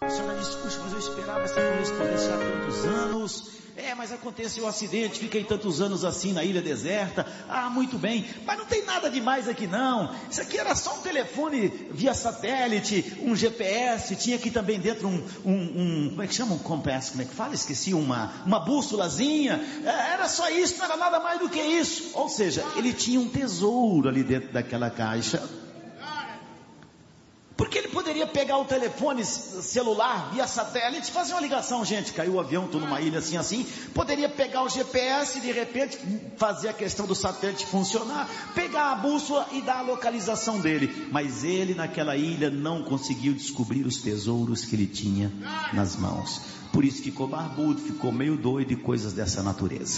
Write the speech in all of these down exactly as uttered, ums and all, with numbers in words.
A senhora diz, puxa, mas eu esperava essa correspondência há tantos anos. É, mas aconteceu um acidente, fiquei tantos anos assim na ilha deserta. Ah, muito bem, mas não tem nada demais aqui não. Isso aqui era só um telefone via satélite, um G P S, tinha aqui também dentro um, um, um como é que chama? Um compass, como é que fala? Esqueci, uma, uma bússolazinha. É, era só isso, não era nada mais do que isso. Ou seja, ele tinha um tesouro ali dentro daquela caixa. Porque ele poderia pegar o telefone celular via satélite, fazer uma ligação, gente, caiu o avião, estou numa ilha assim, assim, poderia pegar o G P S e de repente fazer a questão do satélite funcionar, pegar a bússola e dar a localização dele, mas ele naquela ilha não conseguiu descobrir os tesouros que ele tinha nas mãos, por isso ficou barbudo, ficou meio doido e coisas dessa natureza.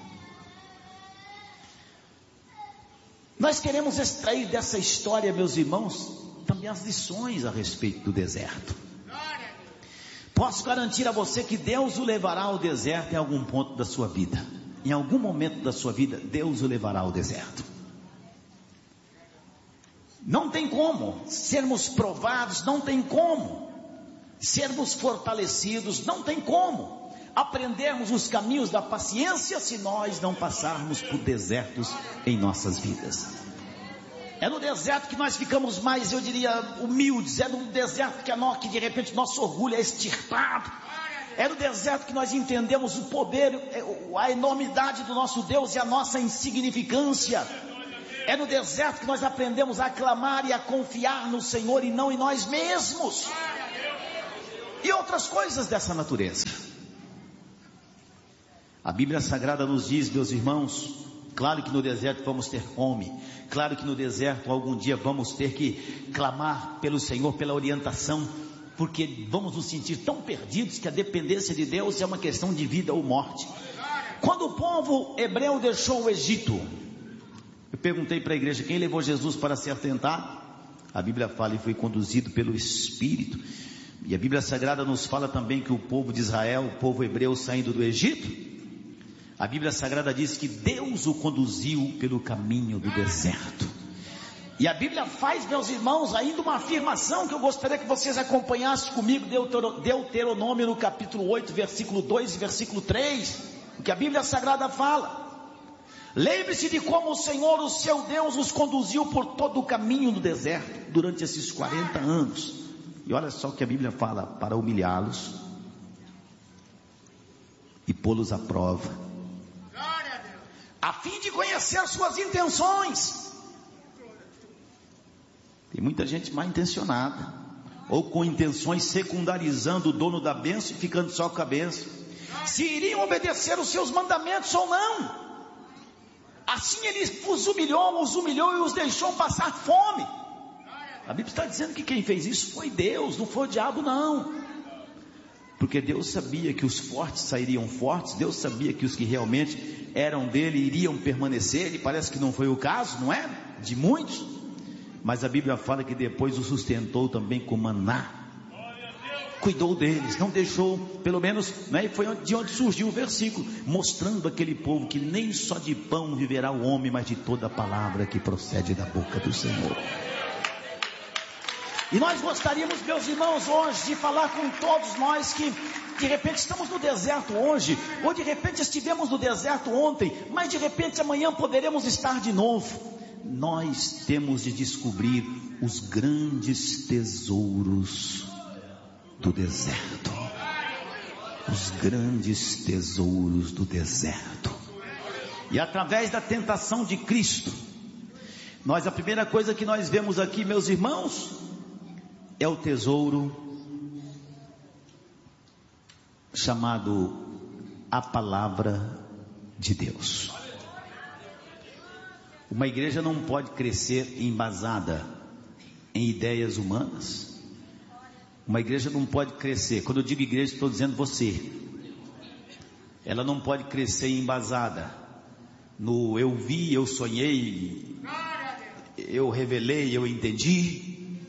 Nós queremos extrair dessa história, meus irmãos, também as lições a respeito do deserto. Posso garantir a você que Deus o levará ao deserto em algum ponto da sua vida. Em algum momento da sua vida, Deus o levará ao deserto. Não tem como sermos provados, não tem como sermos fortalecidos, não tem como aprendermos os caminhos da paciência se nós não passarmos por desertos em nossas vidas. É no deserto que nós ficamos mais, eu diria, humildes. É no deserto que, a nós, que de repente nosso orgulho é extirpado. É no deserto que nós entendemos o poder, a enormidade do nosso Deus e a nossa insignificância. É no deserto que nós aprendemos a clamar e a confiar no Senhor e não em nós mesmos. E outras coisas dessa natureza. A Bíblia Sagrada nos diz, meus irmãos, claro que no deserto vamos ter fome, claro que no deserto algum dia vamos ter que clamar pelo Senhor, pela orientação, porque vamos nos sentir tão perdidos que a dependência de Deus é uma questão de vida ou morte. Quando o povo hebreu deixou o Egito, eu perguntei para a igreja, quem levou Jesus para ser tentado? A Bíblia fala, ele foi conduzido pelo Espírito, e a Bíblia Sagrada nos fala também que o povo de Israel, o povo hebreu saindo do Egito, a Bíblia Sagrada diz que Deus o conduziu pelo caminho do deserto. E a Bíblia faz, meus irmãos, ainda uma afirmação que eu gostaria que vocês acompanhassem comigo, Deuteronômio no capítulo oito, versículo dois e versículo três, o que a Bíblia Sagrada fala. Lembre-se de como o Senhor, o seu Deus, os conduziu por todo o caminho do deserto, durante esses quarenta anos. E olha só o que a Bíblia fala, para humilhá-los e pô-los à prova, a fim de conhecer suas intenções. Tem muita gente mal intencionada, ou com intenções secundarizando o dono da bênção e ficando só com a bênção, se iriam obedecer os seus mandamentos ou não. Assim ele os humilhou, os humilhou e os deixou passar fome. A Bíblia está dizendo que quem fez isso foi Deus, não foi o diabo não. Porque Deus sabia que os fortes sairiam fortes, Deus sabia que os que realmente eram dele iriam permanecer, e parece que não foi o caso, não é? De muitos, mas a Bíblia fala que depois o sustentou também com maná, cuidou deles, não deixou, pelo menos, né? E foi de onde surgiu o versículo, mostrando aquele povo que nem só de pão viverá o homem, mas de toda a palavra que procede da boca do Senhor. E nós gostaríamos, meus irmãos, hoje de falar com todos nós que de repente estamos no deserto hoje, ou de repente estivemos no deserto ontem, mas de repente amanhã poderemos estar de novo. Nós temos de descobrir os grandes tesouros do deserto. Os grandes tesouros do deserto. E através da tentação de Cristo, nós, a primeira coisa que nós vemos aqui, meus irmãos, é o tesouro chamado a palavra de Deus. Uma igreja não pode crescer embasada em ideias humanas. Uma igreja não pode crescer, quando eu digo igreja, estou dizendo você. Ela não pode crescer embasada no eu vi, eu sonhei, eu revelei, eu entendi.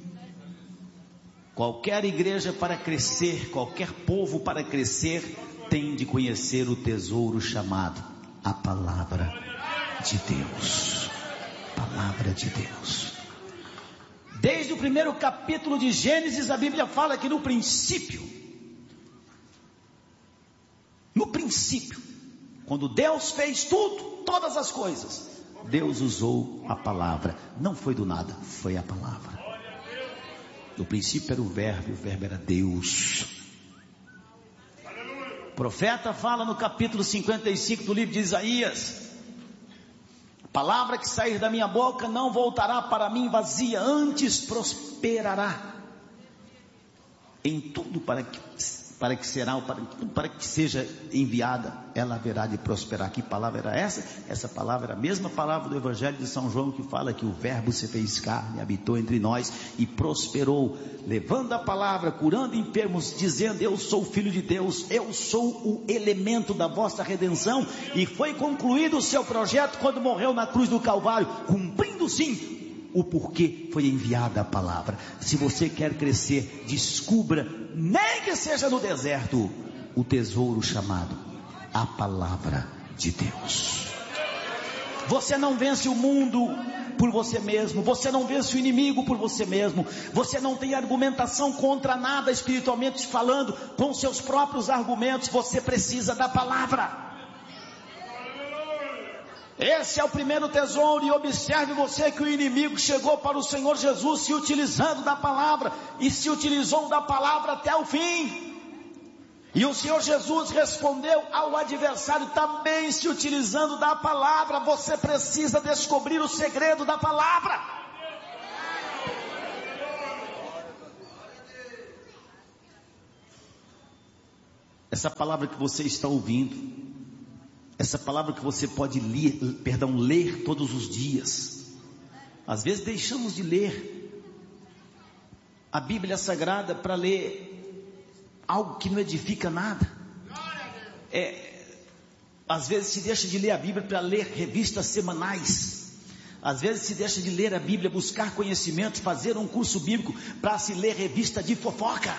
Qualquer igreja para crescer, qualquer povo para crescer, tem de conhecer o tesouro chamado a palavra de Deus. Palavra de Deus. Desde o primeiro capítulo de Gênesis, a Bíblia fala que no princípio, no princípio, quando Deus fez tudo, todas as coisas, Deus usou a palavra. Não foi do nada, foi a palavra. No princípio era o verbo, o verbo era Deus. O profeta fala no capítulo cinquenta e cinco do livro de Isaías: a palavra que sair da minha boca não voltará para mim vazia, antes prosperará em tudo para que, para que será, para, para que seja enviada, ela haverá de prosperar. Que palavra era essa? Essa palavra era a mesma palavra do Evangelho de São João, que fala que o verbo se fez carne, habitou entre nós e prosperou, levando a palavra, curando enfermos, dizendo: eu sou o Filho de Deus, eu sou o elemento da vossa redenção. E foi concluído o seu projeto quando morreu na cruz do Calvário, cumprindo sim o porquê foi enviada a palavra. Se você quer crescer, descubra, nem que seja no deserto, o tesouro chamado a palavra de Deus. Você não vence o mundo por você mesmo, você não vence o inimigo por você mesmo, você não tem argumentação contra nada espiritualmente falando, com seus próprios argumentos. Você precisa da palavra. Esse é o primeiro tesouro. E observe você que o inimigo chegou para o Senhor Jesus se utilizando da palavra, e se utilizou da palavra até o fim. E o Senhor Jesus respondeu ao adversário também se utilizando da palavra. Você precisa descobrir o segredo da palavra. Essa palavra que você está ouvindo, essa palavra que você pode ler, perdão, ler todos os dias. Às vezes deixamos de ler a Bíblia Sagrada para ler algo que não edifica nada. É, às vezes se deixa de ler a Bíblia para ler revistas semanais. Às vezes se deixa de ler a Bíblia, buscar conhecimento, fazer um curso bíblico para se ler revista de fofoca.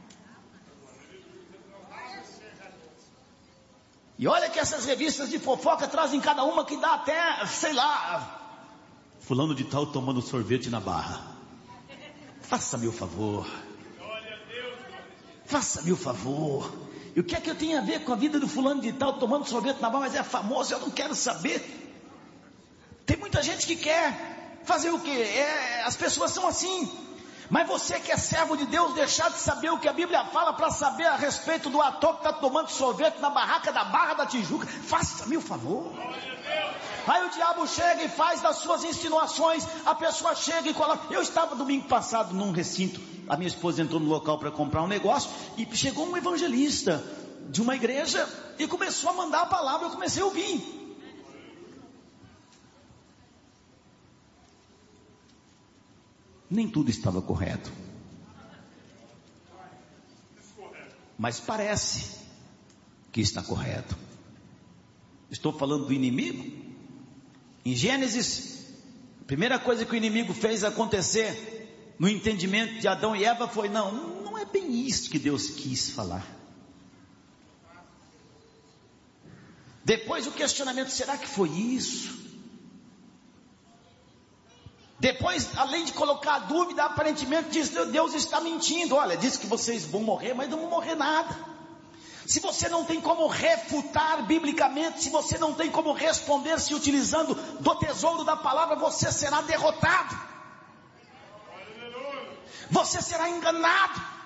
E olha que essas revistas de fofoca trazem cada uma que dá até, sei lá, fulano de tal tomando sorvete na Barra. Faça-me o favor. Faça-me o favor. E o que é que eu tenho a ver com a vida do fulano de tal tomando sorvete na Barra? Mas é famoso, eu não quero saber. Tem muita gente que quer fazer o quê? É, as pessoas são assim. Mas você que é servo de Deus, deixar de saber o que a Bíblia fala para saber a respeito do ator que está tomando sorvete na barraca da Barra da Tijuca, faça-me o favor. Aí o diabo chega e faz das suas insinuações, a pessoa chega e coloca. Eu estava domingo passado num recinto, a minha esposa entrou no local para comprar um negócio, e chegou um evangelista de uma igreja e começou a mandar a palavra. Eu comecei a ouvir. Nem tudo estava correto, mas parece que está correto. Estou falando do inimigo. Em Gênesis, a primeira coisa que o inimigo fez acontecer no entendimento de Adão e Eva foi: não, não é bem isso que Deus quis falar. Depois o questionamento: será que foi isso? Depois, além de colocar a dúvida, aparentemente diz: Deus está mentindo. Olha, diz que vocês vão morrer, mas não vão morrer nada. Se você não tem como refutar biblicamente, se você não tem como responder se utilizando do tesouro da palavra, você será derrotado. Você será enganado.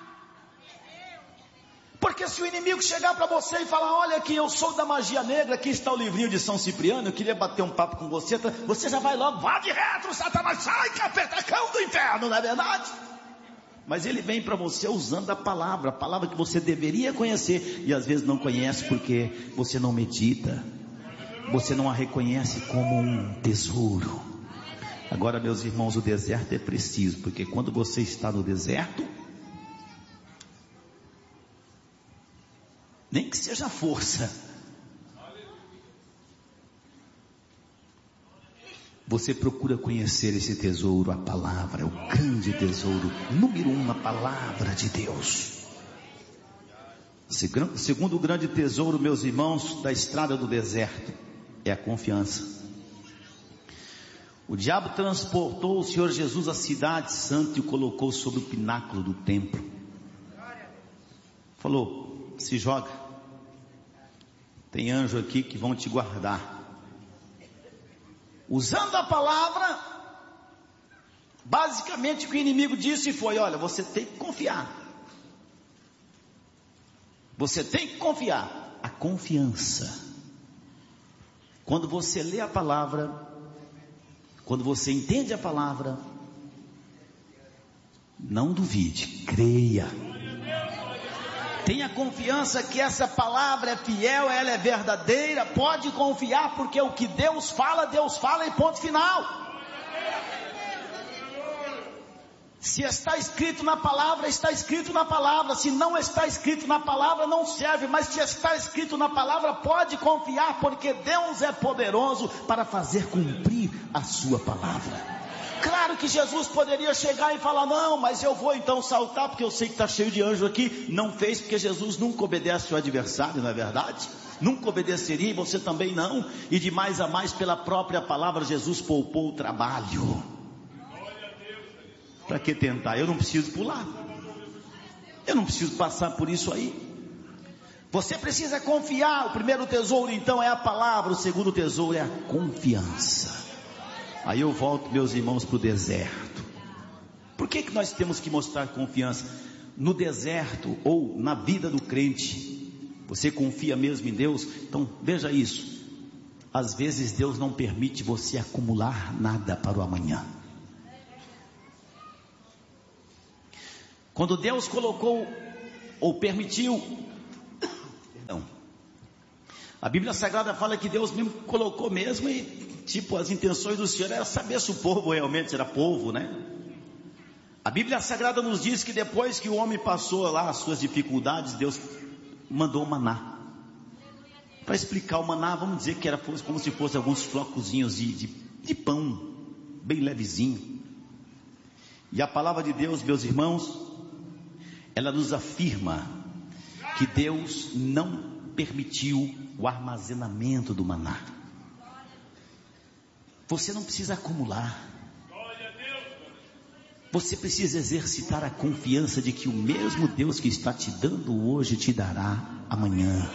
Porque se o inimigo chegar para você e falar: olha aqui, eu sou da magia negra, aqui está o livrinho de São Cipriano, eu queria bater um papo com você, você já vai logo: vá de retro, Satanás, sai, capetacão do inferno, não é verdade? Mas ele vem para você usando a palavra, a palavra que você deveria conhecer, e às vezes não conhece porque você não medita, você não a reconhece como um tesouro. Agora, meus irmãos, o deserto é preciso, porque quando você está no deserto, nem que seja força, você procura conhecer esse tesouro, a palavra, o grande tesouro, número um, a palavra de Deus. Segundo o grande tesouro, meus irmãos, da estrada do deserto, é a confiança. O diabo transportou o Senhor Jesus à cidade santa e o colocou sobre o pináculo do templo. Falou: se joga, tem anjo aqui que vão te guardar. Usando a palavra, basicamente o que o inimigo disse foi: olha, você tem que confiar, você tem que confiar. A confiança, quando você lê a palavra, quando você entende a palavra, não duvide, creia. Tenha confiança que essa palavra é fiel, ela é verdadeira. Pode confiar, porque o que Deus fala, Deus fala e ponto final. Se está escrito na palavra, está escrito na palavra. Se não está escrito na palavra, não serve. Mas se está escrito na palavra, pode confiar, porque Deus é poderoso para fazer cumprir a sua palavra. Claro que Jesus poderia chegar e falar: não, mas eu vou então saltar, porque eu sei que está cheio de anjo aqui. Não fez, porque Jesus nunca obedece ao adversário, não é verdade? Nunca obedeceria, e você também não. E de mais a mais, pela própria palavra, Jesus poupou o trabalho. Para que tentar? Eu não preciso pular, eu não preciso passar por isso aí. Você precisa confiar. O primeiro tesouro então é a palavra, o segundo tesouro é a confiança. Aí eu volto, meus irmãos, para o deserto. Por que que nós temos que mostrar confiança? No deserto ou na vida do crente, você confia mesmo em Deus? Então veja isso, às vezes Deus não permite você acumular nada para o amanhã. Quando Deus colocou ou permitiu, não, a Bíblia Sagrada fala que Deus mesmo colocou mesmo, e tipo, as intenções do Senhor era saber se o povo realmente era povo, né? A Bíblia Sagrada nos diz que depois que o homem passou lá as suas dificuldades, Deus mandou o maná. Para explicar o maná, vamos dizer que era como se fosse alguns flocozinhos de, de, de pão, bem levezinho. E a palavra de Deus, meus irmãos, ela nos afirma que Deus não permitiu o armazenamento do maná. Você não precisa acumular. Você precisa exercitar a confiança de que o mesmo Deus que está te dando hoje te dará amanhã.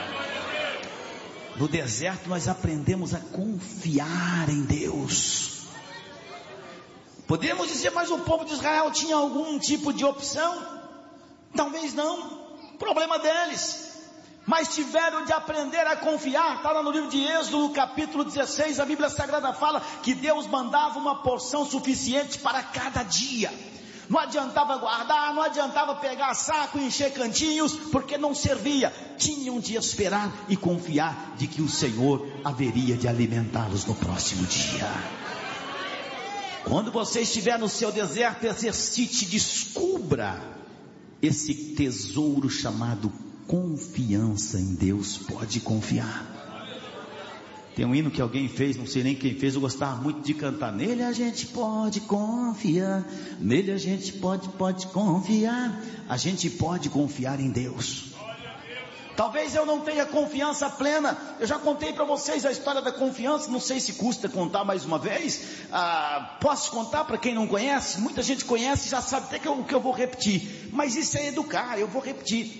No deserto nós aprendemos a confiar em Deus. Podemos dizer: mas o povo de Israel tinha algum tipo de opção? Talvez não, problema deles. Mas tiveram de aprender a confiar. Está lá no livro de Êxodo, no capítulo dezesseis, a Bíblia Sagrada fala que Deus mandava uma porção suficiente para cada dia. Não adiantava guardar, não adiantava pegar saco e encher cantinhos, porque não servia. Tinham de esperar e confiar de que o Senhor haveria de alimentá-los no próximo dia. Quando você estiver no seu deserto, exercite, descubra esse tesouro chamado confiança em Deus. Pode confiar. Tem um hino que alguém fez, não sei nem quem fez, eu gostava muito de cantar: nele a gente pode confiar, nele a gente pode, pode confiar, a gente pode confiar em Deus. Talvez eu não tenha confiança plena. Eu já contei para vocês a história da confiança, não sei se custa contar mais uma vez. Ah, posso contar para quem não conhece? Muita gente conhece, já sabe até que eu, que eu vou repetir, mas isso é educar, eu vou repetir.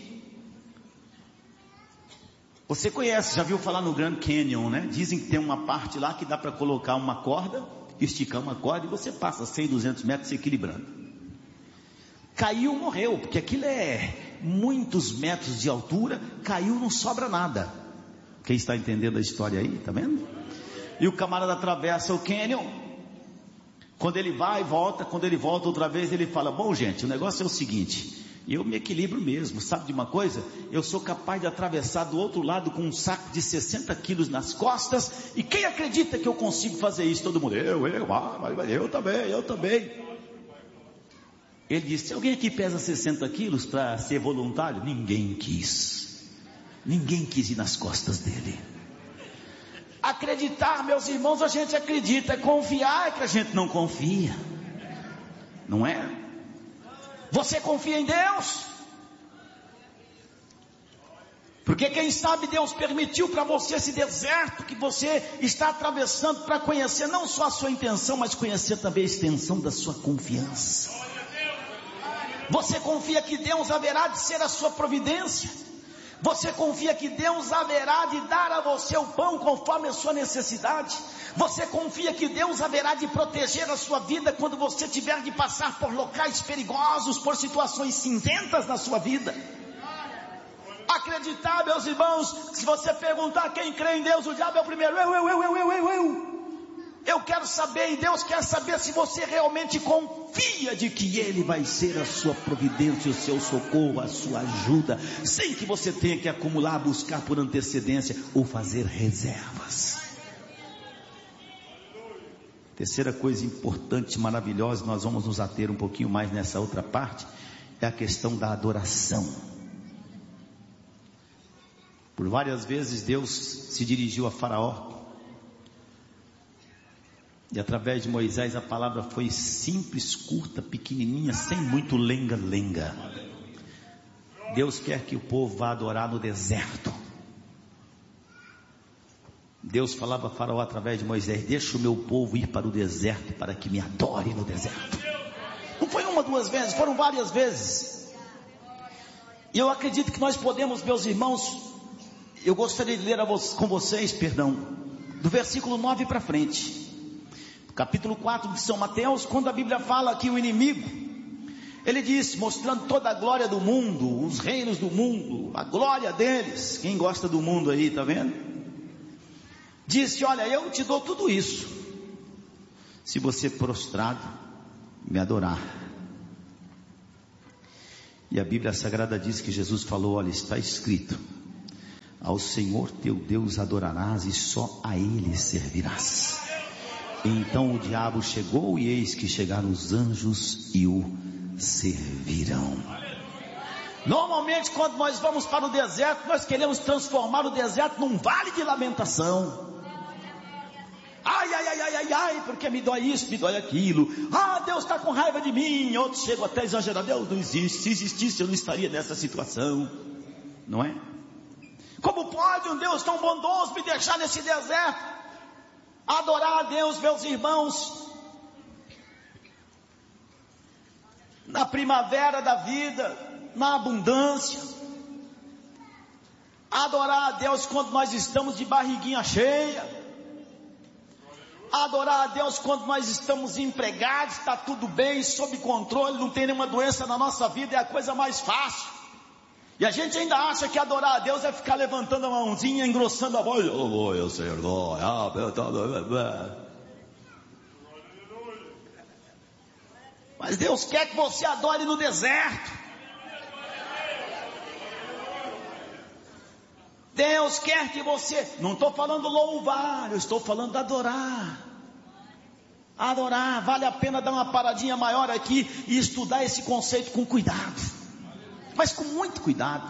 Você conhece, já viu falar no Grand Canyon, né? Dizem que tem uma parte lá que dá para colocar uma corda, esticar uma corda e você passa cem, duzentos metros se equilibrando. Caiu, morreu, porque aquilo é muitos metros de altura, caiu, não sobra nada. Quem está entendendo a história aí, tá vendo? E o camarada atravessa o canyon. Quando ele vai e volta, quando ele volta outra vez, ele fala: bom gente, o negócio é o seguinte, eu me equilibro mesmo, sabe de uma coisa? Eu sou capaz de atravessar do outro lado com um saco de sessenta quilos nas costas, e quem acredita que eu consigo fazer isso? Todo mundo: eu, eu, ah, eu também, eu também. Ele disse: alguém aqui pesa sessenta quilos para ser voluntário? Ninguém quis, ninguém quis ir nas costas dele. Acreditar, meus irmãos, a gente acredita, confiar é que a gente não confia, não é? Você confia em Deus? Porque quem sabe Deus permitiu para você esse deserto que você está atravessando, para conhecer não só a sua intenção, mas conhecer também a extensão da sua confiança. Você confia que Deus haverá de ser a sua providência? Você confia que Deus haverá de dar a você o pão conforme a sua necessidade? Você confia que Deus haverá de proteger a sua vida quando você tiver de passar por locais perigosos, por situações cinzentas na sua vida? Acreditar, meus irmãos, se você perguntar quem crê em Deus, o diabo é o primeiro. Eu, eu, eu, eu, eu, eu, eu. Eu quero saber, e Deus quer saber se você realmente confia de que Ele vai ser a sua providência, o seu socorro, a sua ajuda, sem que você tenha que acumular, buscar por antecedência ou fazer reservas. Terceira coisa importante, maravilhosa, nós vamos nos ater um pouquinho mais nessa outra parte, é a questão da adoração. Por várias vezes Deus se dirigiu a Faraó, e através de Moisés a palavra foi simples, curta, pequenininha, sem muito lenga-lenga. Deus quer que o povo vá adorar no deserto. Deus falava a Faraó através de Moisés: deixa o meu povo ir para o deserto, para que me adore no deserto. Não foi uma, duas vezes, foram várias vezes. E eu acredito que nós podemos, meus irmãos, eu gostaria de ler a vocês, com vocês, perdão, do versículo nove para frente. Capítulo quatro de São Mateus, quando a Bíblia fala que o inimigo, ele diz, mostrando toda a glória do mundo, os reinos do mundo, a glória deles. Quem gosta do mundo aí, tá vendo? Disse: olha, eu te dou tudo isso, se você prostrado me adorar. E a Bíblia Sagrada diz que Jesus falou: olha, está escrito, ao Senhor teu Deus adorarás e só a Ele servirás. Então o diabo chegou, e eis que chegaram os anjos e o servirão. Normalmente quando nós vamos para o deserto, nós queremos transformar o deserto num vale de lamentação. Ai, ai, ai, ai, ai, ai, porque me dói isso, me dói aquilo. Ah, Deus está com raiva de mim. Outros chegam até a exagerar: Deus não existe, se existisse eu não estaria nessa situação. Não é? Como pode um Deus tão bondoso me deixar nesse deserto? Adorar a Deus, meus irmãos, na primavera da vida, na abundância. Adorar a Deus quando nós estamos de barriguinha cheia. Adorar a Deus quando nós estamos empregados, está tudo bem, sob controle, não tem nenhuma doença na nossa vida, é a coisa mais fácil. E a gente ainda acha que adorar a Deus é ficar levantando a mãozinha, engrossando a voz. Oh, oh, eu sei, oh, mas Deus quer que você adore no deserto. Deus quer que você, não estou falando louvar, eu estou falando adorar. Adorar, vale a pena dar uma paradinha maior aqui e estudar esse conceito com cuidado. Mas com muito cuidado.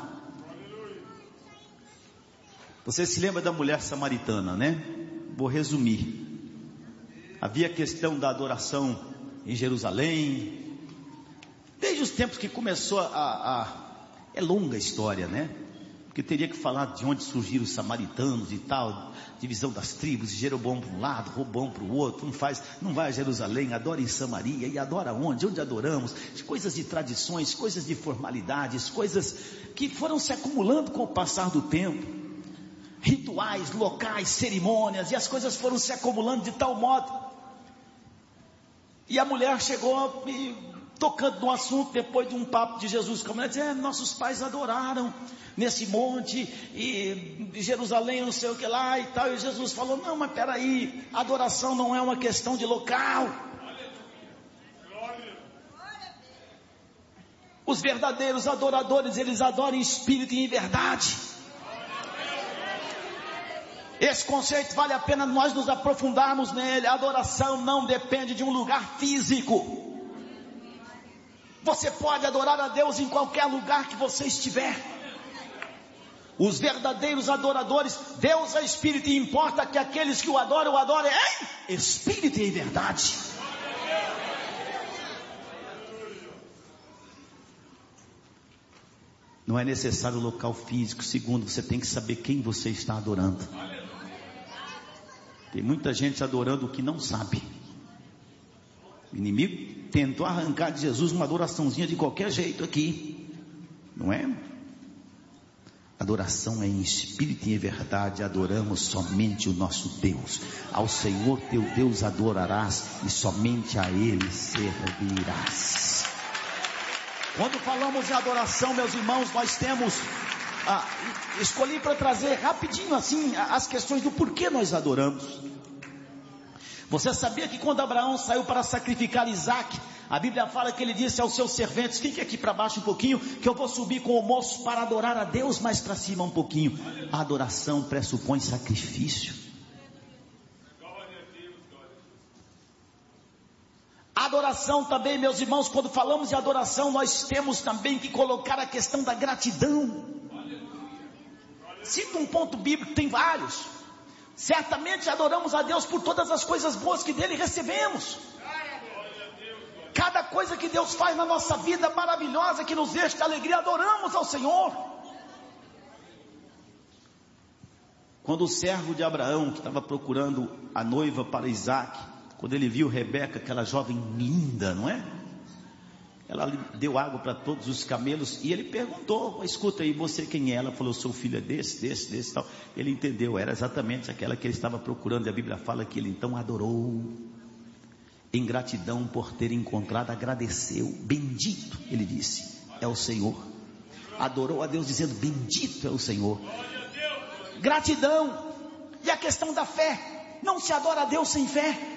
Você se lembra da mulher samaritana, né? Vou resumir. Havia a questão da adoração em Jerusalém. Desde os tempos que começou a, a... É longa a história, né? Porque teria que falar de onde surgiram os samaritanos e tal, divisão das tribos, Jeroboão para um lado, Robão para o outro, não faz, não vai a Jerusalém, adora em Samaria, e adora onde? Onde adoramos? Coisas de tradições, coisas de formalidades, coisas que foram se acumulando com o passar do tempo, rituais, locais, cerimônias, e as coisas foram se acumulando de tal modo, e a mulher chegou e, tocando no assunto, depois de um papo de Jesus com a mulher, disse: é, nossos pais adoraram nesse monte, e Jerusalém não sei o que lá e tal, e Jesus falou: não, mas peraí, adoração não é uma questão de local. Os verdadeiros adoradores, eles adoram em espírito e em verdade. Esse conceito vale a pena nós nos aprofundarmos nele. A adoração não depende de um lugar físico. Você pode adorar a Deus em qualquer lugar que você estiver. Os verdadeiros adoradores, Deus é espírito, e importa que aqueles que o adoram, o adorem em espírito e em verdade. Não é necessário local físico. Segundo, você tem que saber quem você está adorando. Tem muita gente adorando o que não sabe. O inimigo tentou arrancar de Jesus uma adoraçãozinha de qualquer jeito aqui, não é? Adoração é em espírito e em verdade. Adoramos somente o nosso Deus. Ao Senhor teu Deus adorarás e somente a Ele servirás. Quando falamos em adoração, meus irmãos, nós temos ah, escolhi para trazer rapidinho assim as questões do porquê nós adoramos. Você sabia que quando Abraão saiu para sacrificar Isaac, a Bíblia fala que ele disse aos seus serventes: fique aqui para baixo um pouquinho, que eu vou subir com o moço para adorar a Deus mais para cima um pouquinho. A adoração pressupõe sacrifício. A adoração também, meus irmãos, quando falamos de adoração, nós temos também que colocar a questão da gratidão. Cito um ponto bíblico, tem vários. Certamente adoramos a Deus por todas as coisas boas que dele recebemos. Cada coisa que Deus faz na nossa vida maravilhosa, que nos deixa de alegria, adoramos ao Senhor. Quando o servo de Abraão, que estava procurando a noiva para Isaac, quando ele viu Rebeca, aquela jovem linda, não é? Ela deu água para todos os camelos e ele perguntou: escuta aí, você quem é? Ela falou: sou filha desse, desse, desse tal. Ele entendeu, era exatamente aquela que ele estava procurando. E a Bíblia fala que ele então adorou em gratidão por ter encontrado, agradeceu. Bendito, ele disse, é o Senhor. Adorou a Deus dizendo: bendito é o Senhor. Gratidão. E a questão da fé, não se adora a Deus sem fé.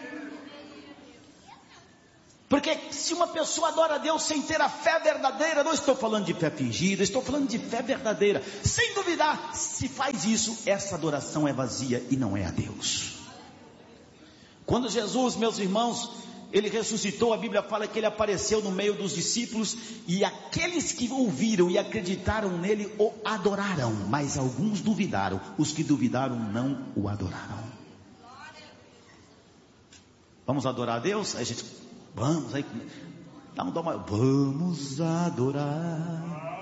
Porque se uma pessoa adora a Deus sem ter a fé verdadeira, não estou falando de fé fingida, estou falando de fé verdadeira, sem duvidar, se faz isso, essa adoração é vazia e não é a Deus. Quando Jesus, meus irmãos, ele ressuscitou, a Bíblia fala que ele apareceu no meio dos discípulos, e aqueles que ouviram e acreditaram nele o adoraram, mas alguns duvidaram. Os que duvidaram não o adoraram. Vamos adorar a Deus? Aí a gente, vamos, aí dá um dó maior. Vamos adorar.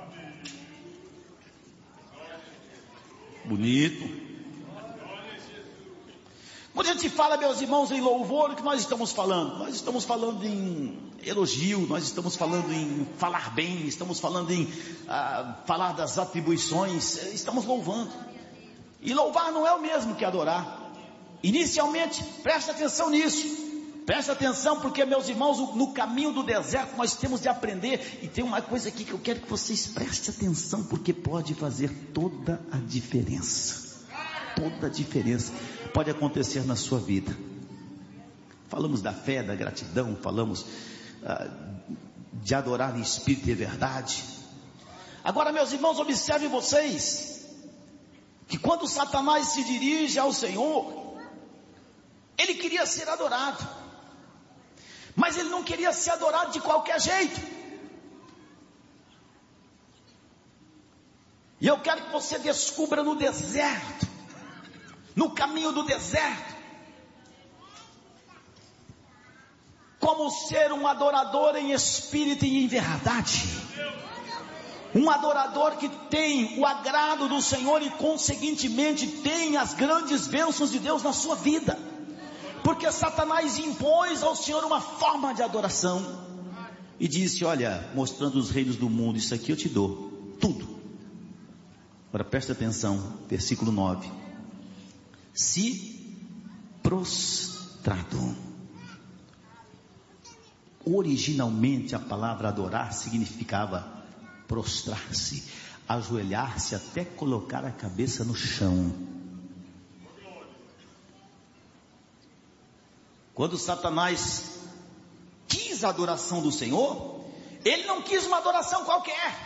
Bonito. Quando a gente fala, meus irmãos, em louvor, o que nós estamos falando? Nós estamos falando em elogio, nós estamos falando em falar bem, estamos falando em ah, falar das atribuições, estamos louvando. E louvar não é o mesmo que adorar. Inicialmente, presta atenção nisso. Presta atenção, porque, meus irmãos, no caminho do deserto nós temos de aprender. E tem uma coisa aqui que eu quero que vocês prestem atenção, porque pode fazer toda a diferença. Toda a diferença pode acontecer na sua vida. Falamos da fé, da gratidão, falamos ah, de adorar em espírito e verdade. Agora, meus irmãos, observem vocês, que quando Satanás se dirige ao Senhor, ele queria ser adorado, mas ele não queria ser adorado de qualquer jeito. E eu quero que você descubra no deserto, no caminho do deserto, como ser um adorador em espírito e em verdade. Um adorador que tem o agrado do Senhor e conseguintemente tem as grandes bênçãos de Deus na sua vida. Porque Satanás impôs ao Senhor uma forma de adoração e disse: olha, mostrando os reinos do mundo, isso aqui eu te dou, tudo. Agora presta atenção, versículo nove. Se prostrado. Originalmente a palavra adorar significava prostrar-se, ajoelhar-se até colocar a cabeça no chão. Quando Satanás quis a adoração do Senhor, ele não quis uma adoração qualquer.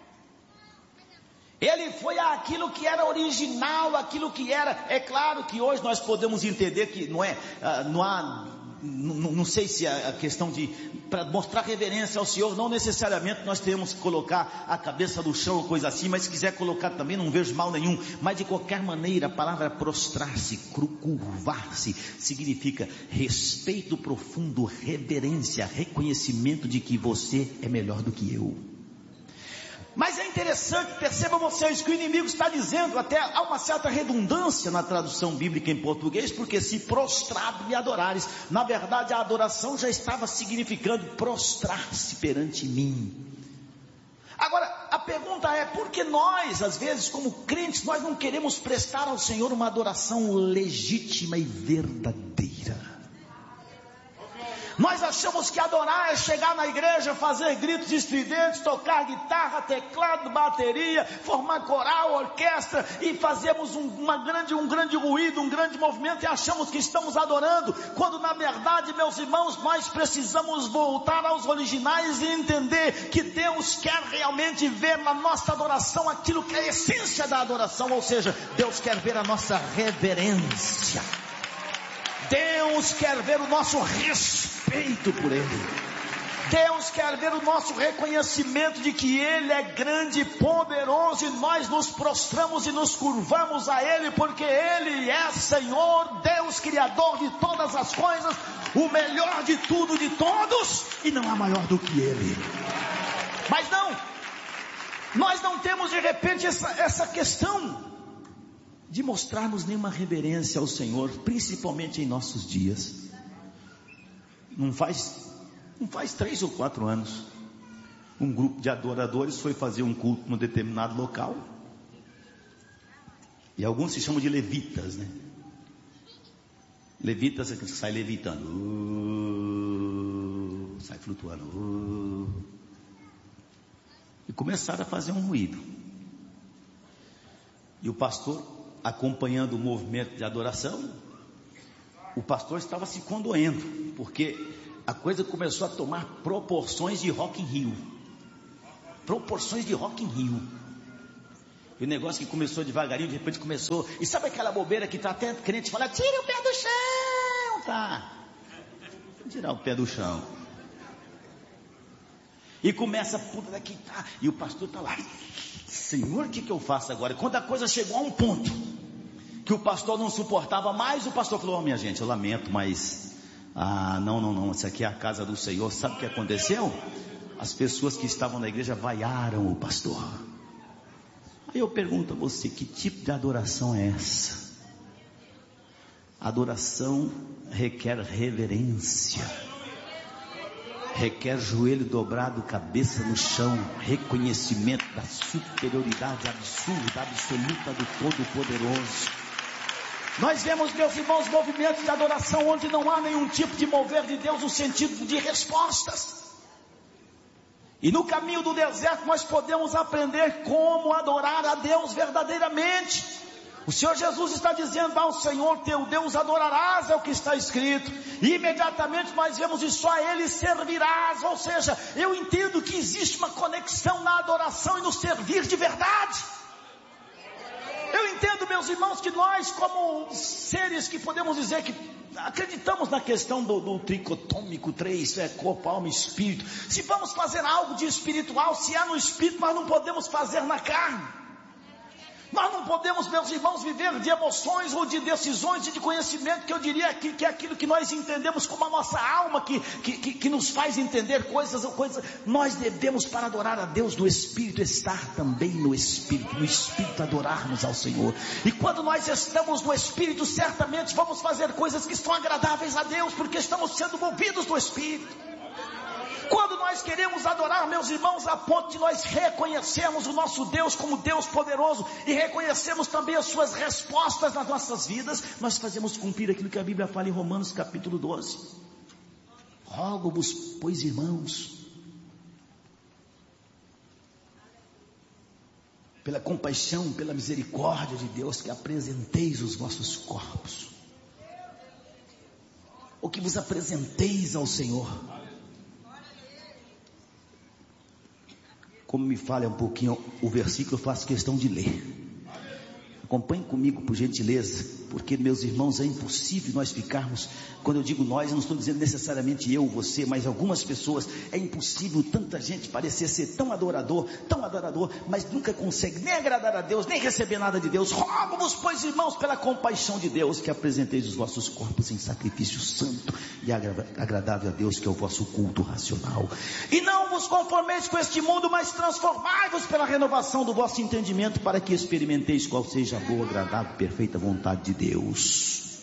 Ele foi àquilo que era original, aquilo que era. É claro que hoje nós podemos entender que não é, não há, não, não sei se a questão de, para mostrar reverência ao Senhor, não necessariamente nós temos que colocar a cabeça no chão ou coisa assim, mas se quiser colocar também não vejo mal nenhum. Mas de qualquer maneira, a palavra prostrar-se, curvar-se, significa respeito profundo, reverência, reconhecimento de que você é melhor do que eu. Mas é interessante, percebam vocês que o inimigo está dizendo, até há uma certa redundância na tradução bíblica em português, porque se prostrado me adorares, na verdade a adoração já estava significando prostrar-se perante mim. Agora, a pergunta é, por que nós, às vezes, como crentes, nós não queremos prestar ao Senhor uma adoração legítima e verdadeira? Nós achamos que adorar é chegar na igreja, fazer gritos estridentes, tocar guitarra, teclado, bateria, formar coral, orquestra, e fazemos um, uma grande, um grande ruído, um grande movimento, e achamos que estamos adorando, quando na verdade, meus irmãos, nós precisamos voltar aos originais e entender que Deus quer realmente ver na nossa adoração aquilo que é a essência da adoração, ou seja, Deus quer ver a nossa reverência. Deus quer ver o nosso respeito por Ele. Deus quer ver o nosso reconhecimento de que Ele é grande e poderoso, e nós nos prostramos e nos curvamos a Ele, porque Ele é Senhor, Deus Criador de todas as coisas, o melhor de tudo, de todos, e não há maior do que Ele. Mas não, nós não temos de repente essa, essa questão de mostrarmos nenhuma reverência ao Senhor, principalmente em nossos dias. Não faz, não faz três ou quatro anos, um grupo de adoradores foi fazer um culto num determinado local, e alguns se chamam de levitas, né? Levitas é que sai levitando, uh, sai flutuando, uh, e começaram a fazer um ruído, e o pastor, acompanhando o movimento de adoração, o pastor estava se condoendo, porque a coisa começou a tomar proporções de Rock in Rio, proporções de Rock in Rio, e o negócio que começou devagarinho, de repente começou, e sabe aquela bobeira que está até crente falar, tira o pé do chão, tá, tirar o pé do chão, e começa, puta daqui, tá, e o pastor está lá, Senhor, o que, que eu faço agora? Quando a coisa chegou a um ponto que o pastor não suportava mais, o pastor falou, oh, minha gente, eu lamento, mas ah, não, não, não, isso aqui é a casa do Senhor. Sabe o que aconteceu? As pessoas que estavam na igreja vaiaram o pastor. Aí eu pergunto a você, que tipo de adoração é essa? Adoração requer reverência, requer joelho dobrado, cabeça no chão, reconhecimento da superioridade absurda, absoluta do Todo-Poderoso. Nós vemos, meus irmãos, movimentos de adoração onde não há nenhum tipo de mover de Deus no sentido de respostas. E no caminho do deserto nós podemos aprender como adorar a Deus verdadeiramente. O Senhor Jesus está dizendo, ao Senhor teu Deus adorarás, é o que está escrito. E imediatamente nós vemos, e só a Ele servirás. Ou seja, eu entendo que existe uma conexão na adoração e no servir de verdade. Eu entendo, meus irmãos, que nós, como seres que podemos dizer que acreditamos na questão do, do tricotômico, três, é, corpo, alma e espírito. Se vamos fazer algo de espiritual, se há no espírito, nós não podemos fazer na carne. Nós não podemos, meus irmãos, viver de emoções ou de decisões e de conhecimento, que eu diria que, que é aquilo que nós entendemos como a nossa alma, que, que, que, que nos faz entender coisas ou coisas. Nós devemos, para adorar a Deus do Espírito, estar também no Espírito, no Espírito adorarmos ao Senhor. E quando nós estamos no Espírito, certamente vamos fazer coisas que são agradáveis a Deus, porque estamos sendo movidos do Espírito. Quando nós queremos adorar, meus irmãos, a ponto de nós reconhecermos o nosso Deus como Deus poderoso e reconhecemos também as suas respostas nas nossas vidas, nós fazemos cumprir aquilo que a Bíblia fala em Romanos capítulo doze. Rogo-vos, pois, irmãos, pela compaixão, pela misericórdia de Deus, que apresenteis os vossos corpos, ou que vos apresenteis ao Senhor. Como me falha um pouquinho o versículo, eu faço questão de ler. Acompanhe comigo, por gentileza, porque, meus irmãos, é impossível nós ficarmos, quando eu digo nós, eu não estou dizendo necessariamente eu, você, mas algumas pessoas, é impossível tanta gente parecer ser tão adorador, tão adorador, mas nunca consegue nem agradar a Deus, nem receber nada de Deus. Rogo-vos, pois, irmãos, pela compaixão de Deus, que apresenteis os vossos corpos em sacrifício santo e agra- agradável a Deus, que é o vosso culto racional. E não vos conformeis com este mundo, mas transformai-vos pela renovação do vosso entendimento, para que experimenteis qual seja a boa, agradável e perfeita vontade de Deus.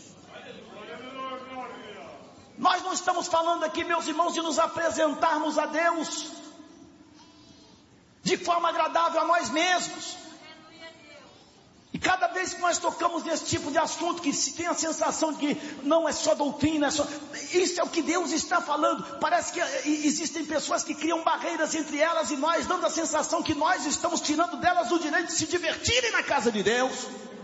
Nós não estamos falando aqui, meus irmãos, de nos apresentarmos a Deus de forma agradável a nós mesmos. E cada vez que nós tocamos nesse tipo de assunto, que se tem a sensação de que não é só doutrina, é só... isso é o que Deus está falando. Parece que existem pessoas que criam barreiras entre elas e nós, dando a sensação que nós estamos tirando delas o direito de se divertirem na casa de Deus.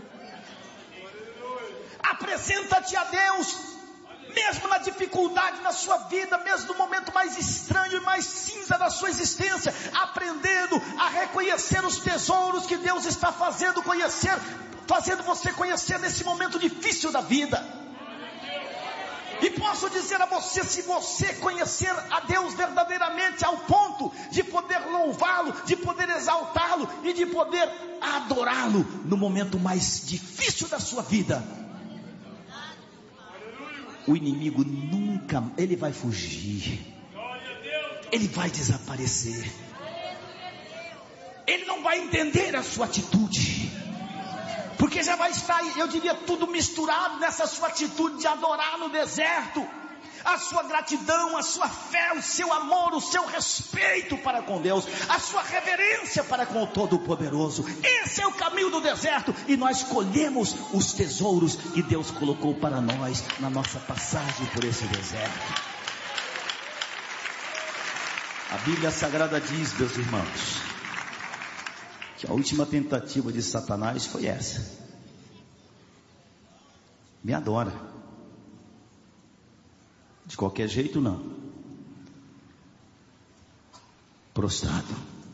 Apresenta-te a Deus, mesmo na dificuldade da sua vida, mesmo no momento mais estranho e mais cinza da sua existência, aprendendo a reconhecer os tesouros que Deus está fazendo conhecer, fazendo você conhecer nesse momento difícil da vida. E posso dizer a você, se você conhecer a Deus verdadeiramente ao ponto de poder louvá-lo, de poder exaltá-lo e de poder adorá-lo no momento mais difícil da sua vida, o inimigo nunca, ele vai fugir, ele vai desaparecer, ele não vai entender a sua atitude, porque já vai estar, eu diria, tudo misturado nessa sua atitude de adorar no deserto, a sua gratidão, a sua fé, o seu amor, o seu respeito para com Deus, a sua reverência para com o Todo-Poderoso. Esse é o caminho do deserto, e nós colhemos os tesouros que Deus colocou para nós na nossa passagem por esse deserto. A Bíblia Sagrada diz, meus irmãos, que a última tentativa de Satanás foi essa: me adora. De qualquer jeito não, prostrado.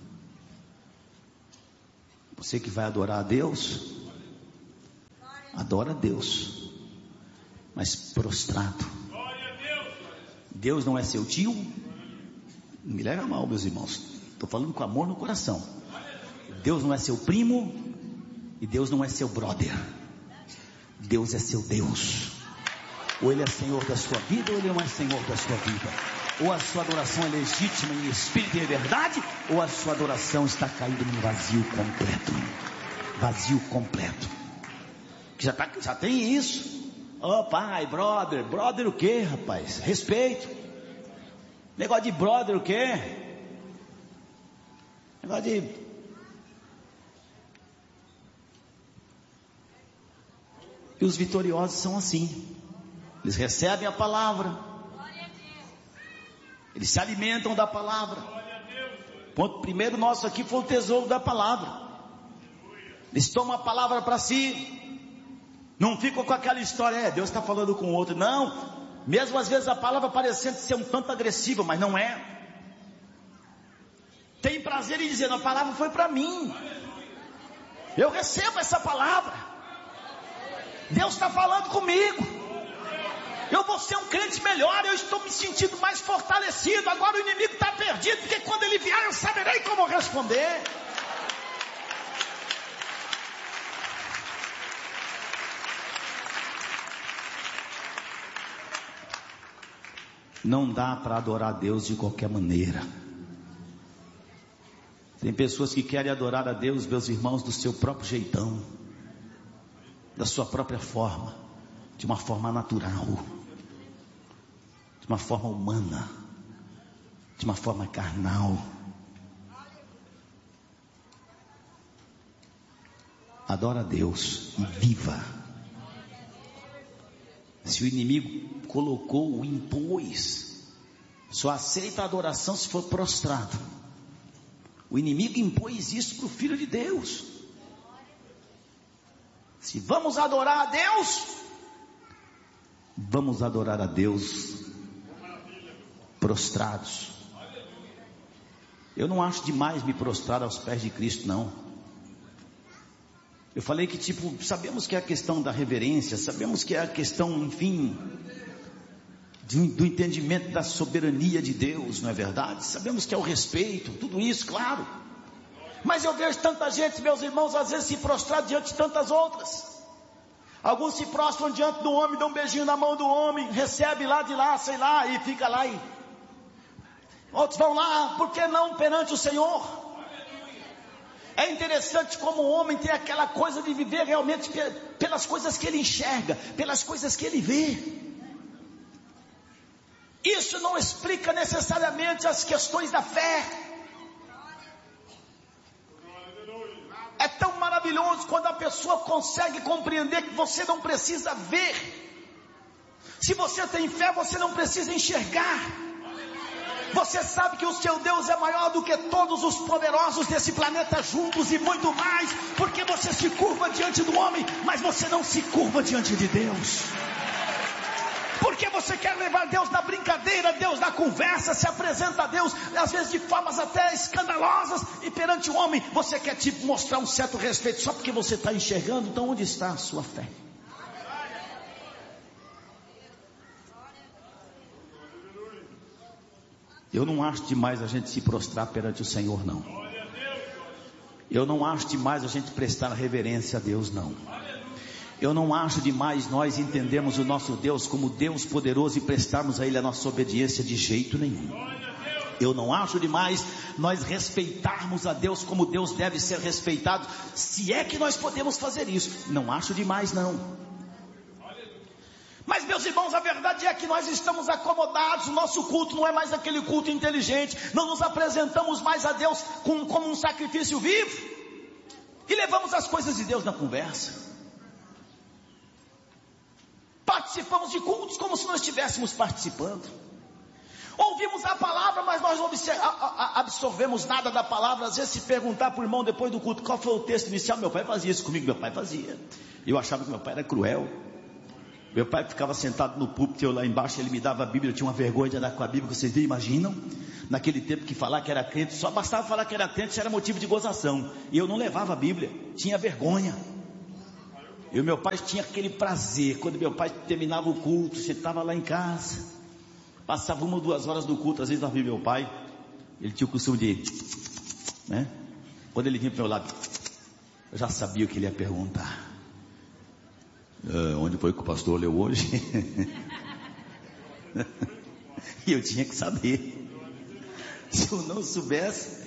Você que vai adorar a Deus, adora a Deus, mas prostrado. Deus não é seu tio, não me leva a mal, meus irmãos, estou falando com amor no coração. Deus não é seu primo, e Deus não é seu brother. Deus é seu Deus. Ou Ele é Senhor da sua vida, ou Ele não é Senhor da sua vida. Ou a sua adoração é legítima em espírito e em verdade, ou a sua adoração está caída num vazio completo. Vazio completo. Já, tá, já tem isso. Oh pai, brother, brother o que, rapaz? Respeito. Negócio de brother o que? Negócio de... E os vitoriosos são assim. Eles recebem a palavra, eles se alimentam da palavra. Ponto primeiro nosso aqui foi o tesouro da palavra. Eles tomam a palavra para si, não ficam com aquela história, é, Deus está falando com o outro. Não, mesmo às vezes a palavra parecendo ser um tanto agressiva, mas não é. Tem prazer em dizer, a palavra foi para mim, eu recebo essa palavra, Deus está falando comigo, eu vou ser um crente melhor, eu estou me sentindo mais fortalecido. Agora o inimigo está perdido, porque quando ele vier eu saberei como responder. Não dá para adorar a Deus de qualquer maneira. Tem pessoas que querem adorar a Deus, meus irmãos, do seu próprio jeitão, da sua própria forma, de uma forma natural, de uma forma humana, de uma forma carnal. Adora a Deus e viva. Se o inimigo colocou, o impôs, só aceita a adoração se for prostrado. O inimigo impôs isso para o Filho de Deus. Se vamos adorar a Deus, vamos adorar a Deus prostrados. Eu não acho demais me prostrar aos pés de Cristo, não. Eu falei que tipo, sabemos que é a questão da reverência, sabemos que é a questão, enfim, de, do entendimento da soberania de Deus, não é verdade? Sabemos que é o respeito, tudo isso, claro. Mas eu vejo tanta gente, meus irmãos, às vezes se prostrar diante de tantas outras. Alguns se prostram diante do homem, dão um beijinho na mão do homem, recebe lá de lá, sei lá, e fica lá. E... outros vão lá, por que não perante o Senhor? É interessante como o homem tem aquela coisa de viver realmente pelas coisas que ele enxerga, pelas coisas que ele vê. Isso não explica necessariamente as questões da fé. É tão maravilhoso quando a pessoa consegue compreender que você não precisa ver. Se você tem fé, você não precisa enxergar. Você sabe que o seu Deus é maior do que todos os poderosos desse planeta juntos e muito mais, porque você se curva diante do homem, mas você não se curva diante de Deus. Porque você quer levar Deus na brincadeira, Deus na conversa, se apresenta a Deus, às vezes de formas até escandalosas, e perante o homem, você quer tipo mostrar um certo respeito, só porque você está enxergando. Então onde está a sua fé? Eu não acho demais a gente se prostrar perante o Senhor, não. Eu não acho demais a gente prestar reverência a Deus, não. Eu não acho demais nós entendermos o nosso Deus como Deus poderoso e prestarmos a Ele a nossa obediência de jeito nenhum. Eu não acho demais nós respeitarmos a Deus como Deus deve ser respeitado, se é que nós podemos fazer isso. Não acho demais, não. Mas, meus irmãos, a verdade é que nós estamos acomodados. O nosso culto não é mais aquele culto inteligente. Não nos apresentamos mais a Deus como, como um sacrifício vivo, e levamos as coisas de Deus na conversa. Participamos de cultos como se nós estivéssemos participando. Ouvimos a palavra, mas nós não absorvemos nada da palavra. Às vezes, se perguntar para o irmão depois do culto qual foi o texto inicial, meu pai fazia isso comigo. Meu pai fazia. Eu achava que meu pai era cruel. Meu pai ficava sentado no púlpito, eu lá embaixo, ele me dava a Bíblia, eu tinha uma vergonha de andar com a Bíblia. Vocês imaginam? Naquele tempo que falar que era crente, só bastava falar que era crente, isso era motivo de gozação. E eu não levava a Bíblia, tinha vergonha. E o meu pai tinha aquele prazer, quando meu pai terminava o culto, sentava lá em casa, passava uma ou duas horas do culto, às vezes nós via meu pai, ele tinha o costume de, né? Quando ele vinha para o meu lado, eu já sabia o que ele ia perguntar. Uh, onde foi que o pastor leu hoje? E eu tinha que saber. Se eu não soubesse,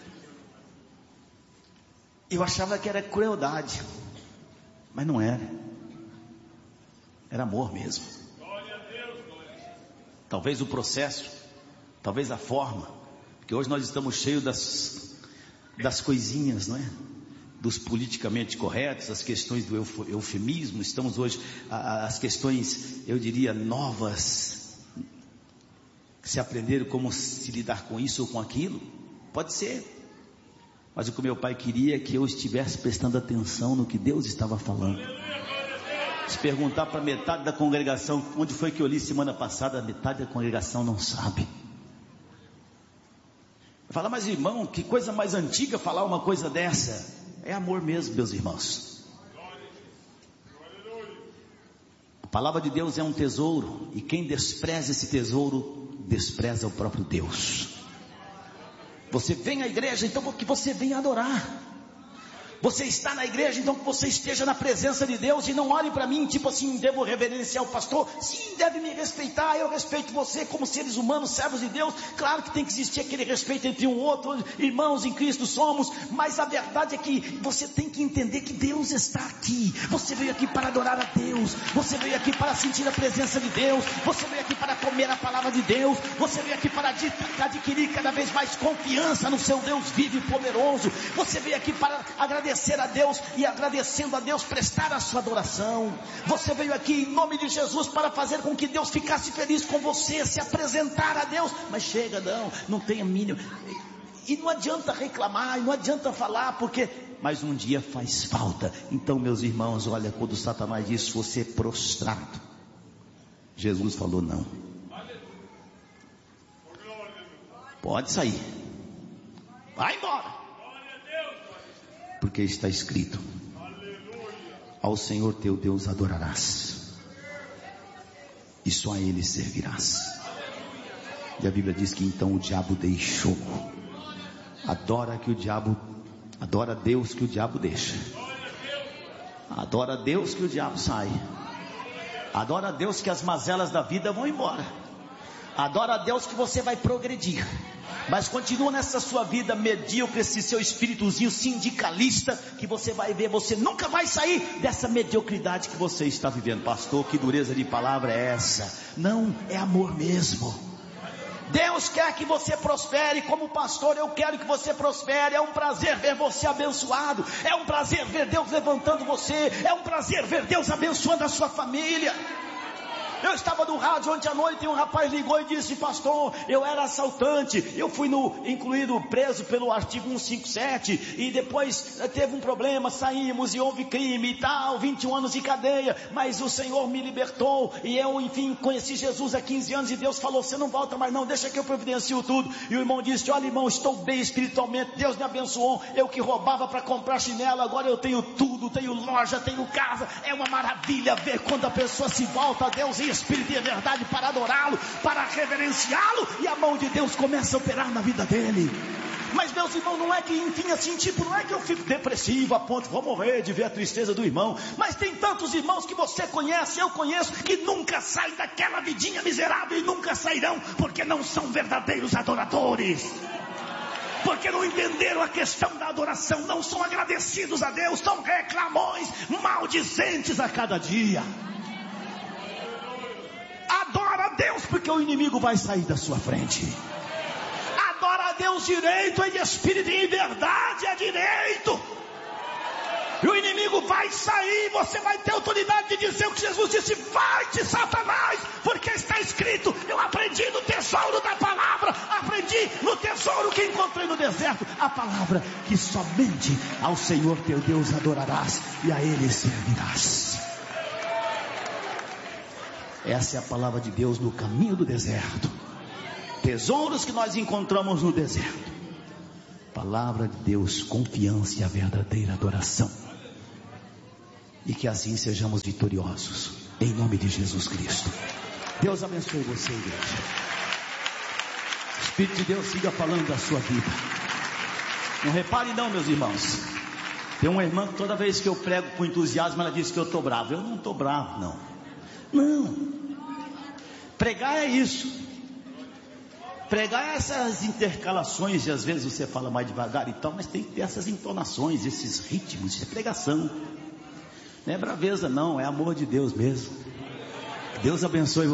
eu achava que era crueldade, mas não era. Era amor mesmo. Talvez o processo, talvez a forma, porque hoje nós estamos cheios das, das coisinhas, não é? Dos politicamente corretos, as questões do eufemismo. Estamos hoje, as questões, eu diria, novas, que se aprenderam como se lidar com isso ou com aquilo. Pode ser, mas o que meu pai queria é que eu estivesse prestando atenção no que Deus estava falando. Se perguntar para metade da congregação onde foi que eu li semana passada, metade da congregação não sabe. Fala, mas irmão, que coisa mais antiga falar uma coisa dessa. É amor mesmo, meus irmãos. A palavra de Deus é um tesouro, e quem despreza esse tesouro, despreza o próprio Deus. Você vem à igreja, então que você venha adorar. Você está na igreja, então que você esteja na presença de Deus, e não olhe para mim, tipo assim, devo reverenciar o pastor. Sim, deve me respeitar, eu respeito você como seres humanos, servos de Deus. Claro que tem que existir aquele respeito entre um outro, irmãos em Cristo somos, mas a verdade é que você tem que entender que Deus está aqui. Você veio aqui para adorar a Deus, você veio aqui para sentir a presença de Deus, você veio aqui para comer a palavra de Deus, você veio aqui para adquirir cada vez mais confiança no seu Deus vivo e poderoso. Você veio aqui para agradecer agradecer a Deus, e agradecendo a Deus prestar a sua adoração. Você veio aqui em nome de Jesus para fazer com que Deus ficasse feliz com você, se apresentar a Deus. Mas chega, não, não tenha mínimo. E não adianta reclamar, não adianta falar, porque mas um dia faz falta. Então, meus irmãos, olha, quando Satanás disse você prostrado, Jesus falou não. Pode sair, vai embora, porque está escrito: ao Senhor teu Deus adorarás, e só a Ele servirás. E a Bíblia diz que então o diabo deixou. Adora que o diabo, adora a Deus que o diabo deixa. Adora a Deus que o diabo sai. Adora a Deus que as mazelas da vida vão embora. Adora a Deus que você vai progredir. Mas continua nessa sua vida medíocre, esse seu espíritozinho sindicalista, que você vai ver, você nunca vai sair dessa mediocridade que você está vivendo. Pastor, que dureza de palavra é essa? Não, é amor mesmo. Deus quer que você prospere. Como pastor eu quero que você prospere. É um prazer ver você abençoado. É um prazer ver Deus levantando você. É um prazer ver Deus abençoando a sua família. Eu estava no rádio ontem à noite e um rapaz ligou e disse: pastor, eu era assaltante, eu fui no, incluído preso pelo artigo cento e cinquenta e sete, e depois teve um problema, saímos e houve crime e tal, vinte e um anos de cadeia, mas o Senhor me libertou, e eu enfim conheci Jesus há quinze anos, e Deus falou: você não volta mais não, deixa que eu providencio tudo. E o irmão disse: olha irmão, estou bem espiritualmente, Deus me abençoou, eu que roubava para comprar chinelo, agora eu tenho tudo, tenho loja, tenho casa. É uma maravilha ver quando a pessoa se volta a Deus em espírito e em verdade para adorá-lo, para reverenciá-lo, e a mão de Deus começa a operar na vida dele. Mas meus irmãos, não é que enfim assim, tipo, não é que eu fico depressivo a ponto, vou morrer de ver a tristeza do irmão. Mas tem tantos irmãos que você conhece, eu conheço, que nunca saem daquela vidinha miserável e nunca sairão, porque não são verdadeiros adoradores. Porque não entenderam a questão da adoração, não são agradecidos a Deus, são reclamões, maldizentes a cada dia. Adora a Deus, porque o inimigo vai sair da sua frente. Adora a Deus direito, em espírito e em verdade é direito. E o inimigo vai sair, você vai ter autoridade de dizer o que Jesus disse: vai-te, Satanás, porque está escrito. Eu aprendi no tesouro da palavra, aprendi no tesouro que encontrei no deserto, a palavra que somente ao Senhor teu Deus adorarás e a Ele servirás. Essa é a palavra de Deus no caminho do deserto. Tesouros que nós encontramos no deserto. Palavra de Deus, confiança e a verdadeira adoração. E que assim sejamos vitoriosos, em nome de Jesus Cristo. Deus abençoe você, igreja. O Espírito de Deus siga falando da sua vida. Não repare não, meus irmãos. Tem uma irmã que toda vez que eu prego com entusiasmo, ela diz que eu estou bravo. Eu não estou bravo, não. Não. Pregar é isso. Pregar é essas intercalações, e às vezes você fala mais devagar e tal, mas tem que ter essas entonações, esses ritmos. Isso é pregação. Não é braveza não, é amor de Deus mesmo. Deus abençoe